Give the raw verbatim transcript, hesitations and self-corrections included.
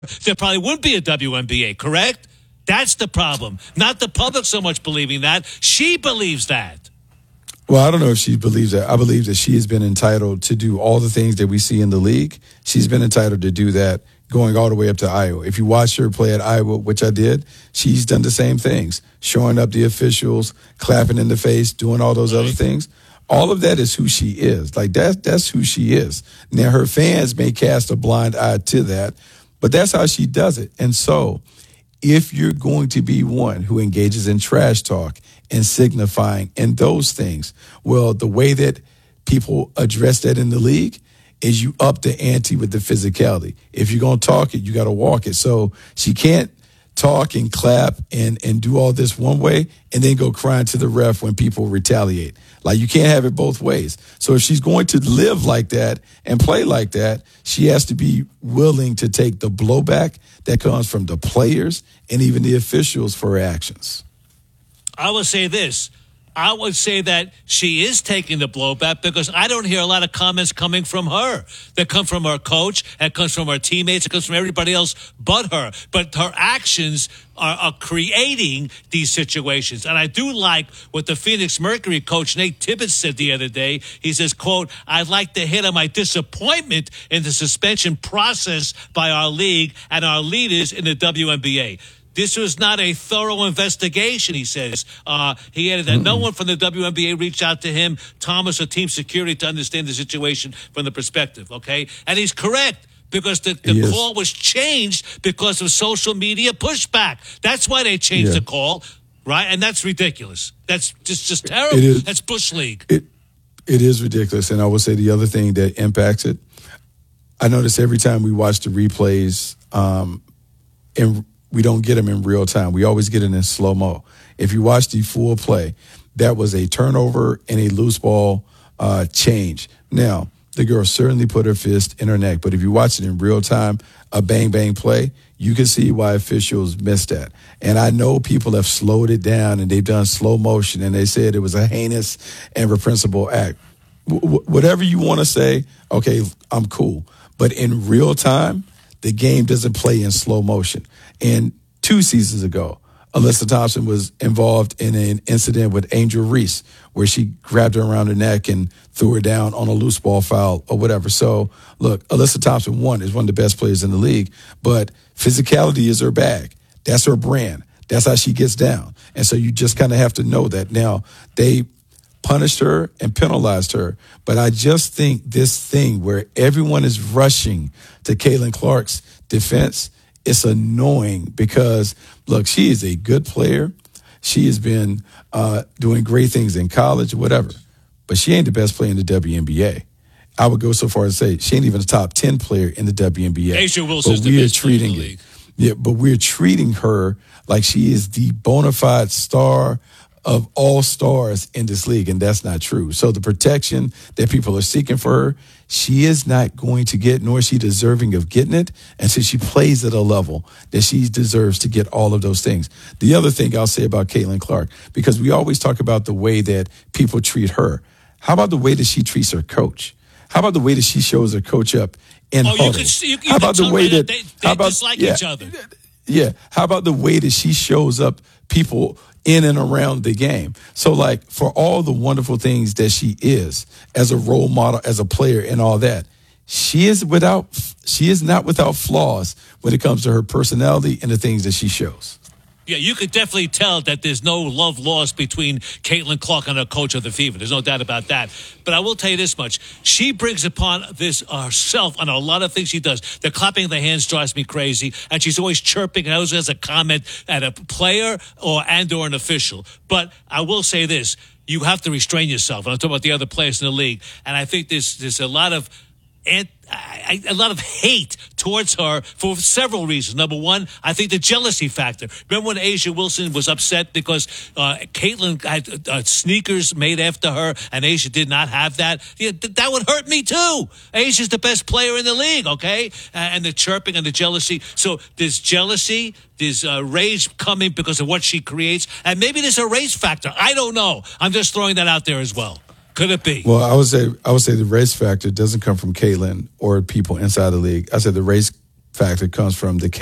there probably wouldn't be a W N B A, correct? That's the problem. Not the public so much believing that. She believes that. Well, I don't know if she believes that. I believe that she has been entitled to do all the things that we see in the league. She's been entitled to do that going all the way up to Iowa. If you watch her play at Iowa, which I did, she's done the same things, showing up the officials, clapping in the face, doing all those right. other things. All of that is who she is. Like, that's, that's who she is. Now, her fans may cast a blind eye to that, but that's how she does it. And so if you're going to be one who engages in trash talk and signifying and those things, well, the way that people address that in the league is you up the ante with the physicality. If you're going to talk it, you got to walk it. So she can't talk and clap and, and do all this one way and then go crying to the ref when people retaliate. Like, you can't have it both ways. So if she's going to live like that and play like that, she has to be willing to take the blowback that comes from the players and even the officials for her actions. I will say this. I would say that she is taking the blowback because I don't hear a lot of comments coming from her that come from her coach, that comes from her teammates, it comes from everybody else but her. But her actions are, are creating these situations. And I do like what the Phoenix Mercury coach, Nate Tibbetts, said the other day. He says, quote, "I'd like to hit on my disappointment in the suspension process by our league and our leaders in the W N B A. This was not a thorough investigation," he says. Uh, he added that mm-hmm. no one from the W N B A reached out to him, Thomas, or team security to understand the situation from the perspective, okay? And he's correct because the, the call was changed because of social media pushback. That's why they changed yeah. the call, right? And that's ridiculous. That's just, just terrible. It is, that's Bush League. It, it is ridiculous. And I will say the other thing that impacts it, I notice every time we watch the replays um, in we don't get them in real time. We always get it in slow-mo. If you watch the full play, that was a turnover and a loose ball uh, change. Now, the girl certainly put her fist in her neck, but if you watch it in real time, a bang-bang play, you can see why officials missed that. And I know people have slowed it down and they've done slow motion and they said it was a heinous and reprehensible act. W- whatever you want to say, okay, I'm cool. But in real time, the game doesn't play in slow motion. And two seasons ago, Alyssa Thompson was involved in an incident with Angel Reese where she grabbed her around the neck and threw her down on a loose ball foul or whatever. So, look, Alyssa Thompson, one, is one of the best players in the league, but physicality is her bag. That's her brand. That's how she gets down. And so you just kind of have to know that. Now, they punished her and penalized her, but I just think this thing where everyone is rushing to Caitlin Clark's defense, it's annoying because, look, she is a good player. She has been uh, doing great things in college, whatever, but she ain't the best player in the W N B A. I would go so far as to say she ain't even a top ten player in the W N B A. A'ja Wilson is the best player in the league. Yeah, but we're treating her like she is the bona fide star of all stars in this league, and that's not true. So the protection that people are seeking for her, she is not going to get, nor is she deserving of getting it until she plays at a level that she deserves to get all of those things. The other thing I'll say about Caitlin Clark, because we always talk about the way that people treat her. How about the way that she treats her coach? How about the way that she shows her coach up in oh, huddle? You could, you, you how about the way that they, they how about, dislike yeah, each other? Yeah. How about the way that she shows up people in and around the game? So, like, for all the wonderful things that she is as a role model, as a player, and all that, she is without. She is not without flaws when it comes to her personality and the things that she shows. Yeah, you could definitely tell that there's no love lost between Caitlin Clark and her coach of the Fever. There's no doubt about that. But I will tell you this much. She brings upon this herself on a lot of things she does. The clapping of the hands drives me crazy, and she's always chirping and always has a comment at a player or and or an official. But I will say this. You have to restrain yourself. And I'm talking about the other players in the league. And I think there's, there's a lot of and a lot of hate towards her for several reasons. Number one, I think the jealousy factor. Remember when A'ja Wilson was upset because uh, Caitlin had uh, sneakers made after her and A'ja did not have that? Yeah, th- that would hurt me too. Asia's the best player in the league, okay? Uh, and the chirping and the jealousy. So there's jealousy, there's uh, rage coming because of what she creates, and maybe there's a race factor. I don't know. I'm just throwing that out there as well. Could it be? Well, I would say I would say the race factor doesn't come from Caitlin or people inside the league. I said the race factor comes from the